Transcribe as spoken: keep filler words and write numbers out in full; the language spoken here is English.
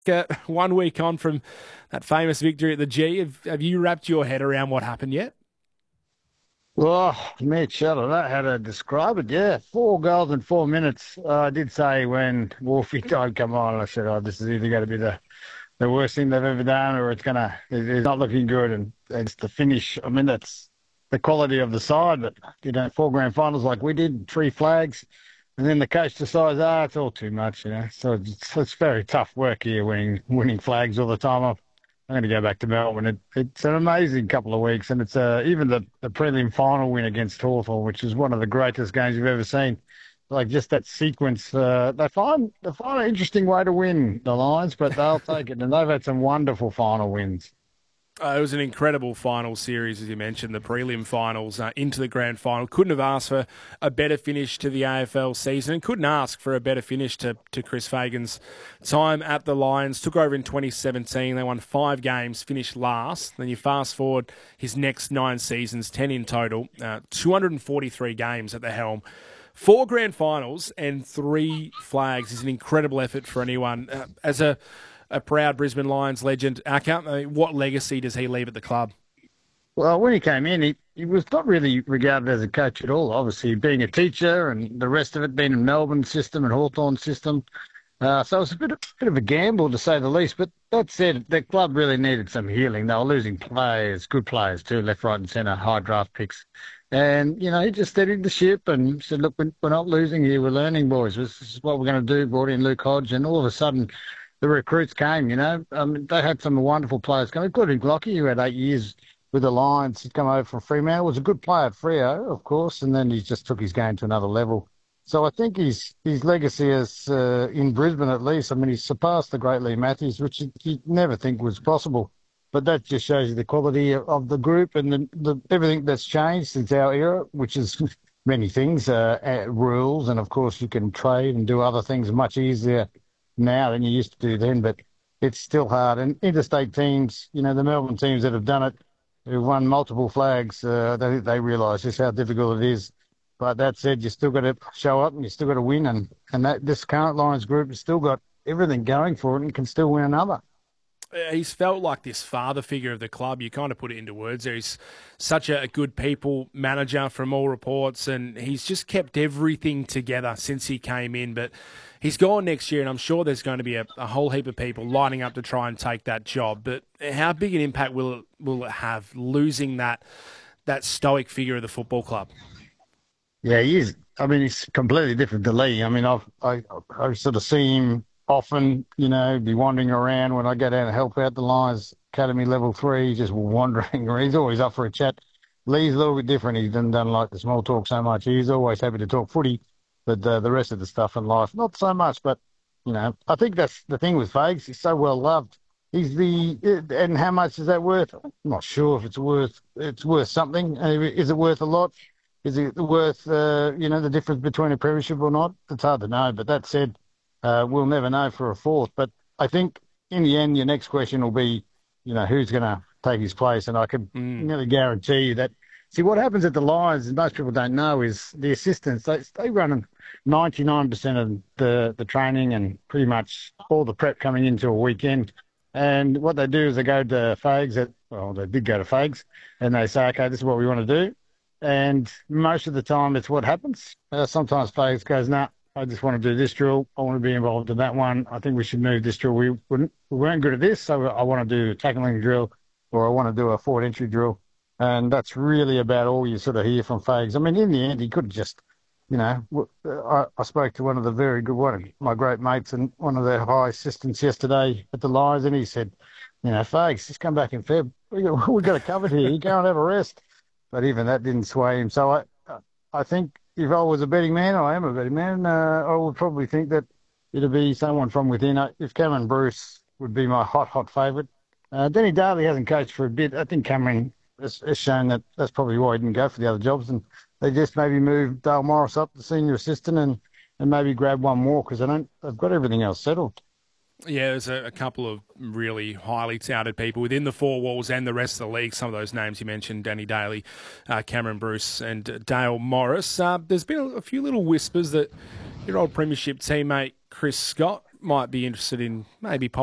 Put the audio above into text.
Uh, one week on from that famous victory at the G, have, have you wrapped your head around what happened yet? Oh, Mitch, I don't know how to describe it. Yeah, four goals in four minutes. Uh, I did say when Wolfie died, come on, I said, oh, this is either going to be the, the worst thing they've ever done or it's going to, it, it's not looking good. And it's the finish. I mean, that's the quality of the side, but, you know, four grand finals like we did, three flags. And then the coach decides, ah, it's all too much, you know. So it's, it's very tough work here winning, winning flags all the time. I'm going to go back to Melbourne. It, it's an amazing couple of weeks, and it's uh, even the, the prelim final win against Hawthorn, which is one of the greatest games you've ever seen. Like just that sequence, uh, they find they find an interesting way to win the Lions, but they'll take it, and they've had some wonderful final wins. Uh, it was an incredible final series, as you mentioned, the prelim finals uh, into the grand final. Couldn't have asked for a better finish to the A F L season and couldn't ask for a better finish to, to Chris Fagan's time at the Lions. Took over in twenty seventeen. They won five games, finished last. Then you fast forward his next nine seasons, ten in total, uh, two hundred forty-three games at the helm. Four grand finals and three flags is an incredible effort for anyone. Uh, as a a proud Brisbane Lions legend, Acker, I mean, what legacy does he leave at the club? Well, when he came in, he, he was not really regarded as a coach at all. Obviously, being a teacher and the rest of it being in Melbourne system and Hawthorn system. Uh, so it was a bit of, bit of a gamble, to say the least. But that said, the club really needed some healing. They were losing players, good players too, left, right, and centre, high draft picks. And, you know, he just steadied the ship and said, look, we're not losing here. We're learning, boys. This is what we're going to do. Brought in Luke Hodge. And all of a sudden, the recruits came, you know. Um, they had some wonderful players come, including Glocky, who had eight years with the Lions. He'd come over from Fremantle. Was a good player at Freo, of course. And then he just took his game to another level. So I think his his legacy is uh, in Brisbane at least. I mean, he's surpassed the great Lee Matthews, which you you'd never think was possible. But that just shows you the quality of the group and the, the everything that's changed since our era, which is many things, uh, uh, rules, and of course you can trade and do other things much easier now than you used to do then. But it's still hard. And interstate teams, you know, the Melbourne teams that have done it, who've won multiple flags, uh, they they realise just how difficult it is. But that said, you still got to show up and you still got to win. And, and that this current Lions group has still got everything going for it and can still win another. Uh, He's felt like this father figure of the club. You kind of put it into words there. He's such a good people manager from all reports, and he's just kept everything together since he came in. But he's gone next year, and I'm sure there's going to be a, a whole heap of people lining up to try and take that job. But how big an impact will it, will it have, losing that that stoic figure of the football club? Yeah, he is. I mean, he's completely different to Lee. I mean, I've, I, I sort of see him often, you know, be wandering around when I go down to help out the Lions Academy level three, just wandering around. He's always up for a chat. Lee's a little bit different. He doesn't, doesn't like the small talk so much. He's always happy to talk footy, but uh, the rest of the stuff in life, not so much. But, you know, I think that's the thing with Fags. He's so well loved. He's the, and how much is that worth? I'm not sure if it's worth, it's worth something. Uh, Is it worth a lot? Is it worth, uh, you know, the difference between a premiership or not? It's hard to know. But that said, uh, we'll never know for a fourth. But I think in the end, your next question will be, you know, who's going to take his place? And I can Mm. nearly guarantee you that. See, what happens at the Lions, and most people don't know, is the assistants, they, they run ninety-nine percent of the, the training and pretty much all the prep coming into a weekend. And what they do is they go to Fags, at, well, they did go to Fags, and they say, okay, this is what we want to do. And most of the time, it's what happens. Uh, sometimes Fags goes, nah, I just want to do this drill. I want to be involved in that one. I think we should move this drill. We, wouldn't, we weren't good at this, so I want to do a tackling drill or I want to do a forward entry drill. And that's really about all you sort of hear from Fags. I mean, in the end, he could have just, you know, w- I, I spoke to one of the very good, one of my great mates and one of their high assistants yesterday at the Lions, and he said, you know, Fags, just come back in Feb. We got, we got it covered here. You go and have a rest. But even that didn't sway him. So I, I think if I was a betting man, I am a betting man. Uh, I would probably think that it'd be someone from within. Uh, If Cameron Bruce would be my hot, hot favourite. Uh, Denny Daly hasn't coached for a bit. I think Cameron has, has shown that that's probably why he didn't go for the other jobs. And they just maybe moved Dale Morris up to senior assistant and, and maybe grab one more because I don't. They've got everything else settled. Yeah, there's a, a couple of really highly touted people within the four walls and the rest of the league. Some of those names you mentioned, Danny Daly, uh, Cameron Bruce and uh, Dale Morris. Uh, there's been a, a few little whispers that your old premiership teammate Chris Scott might be interested in maybe